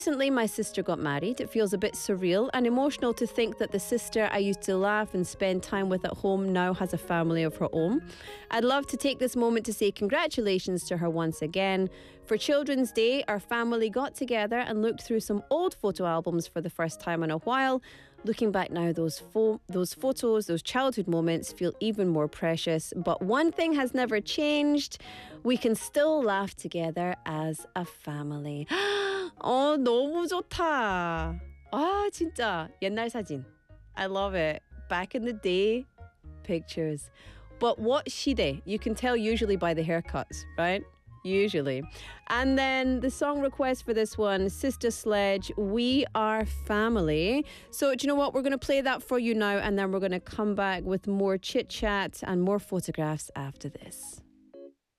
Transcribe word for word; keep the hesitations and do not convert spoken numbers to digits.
Recently, my sister got married. It feels a bit surreal and emotional to think that the sister I used to laugh and spend time with at home now has a family of her own. I'd love to take this moment to say congratulations to her once again. For Children's Day, our family got together and looked through some old photo albums for the first time in a while. Looking back now, those fo- those photos, those childhood moments feel even more precious. But one thing has never changed. We can still laugh together as a family. 어, 너무 좋다. 아, 진짜 옛날 사진. I love it. Back in the day, pictures. But what 시대? You can tell usually by the haircuts, right? Usually. And then the song request for this one, Sister Sledge, We Are Family. So do you know what? We're going to play that for you now, and then we're going to come back with more chit chat and more photographs after this.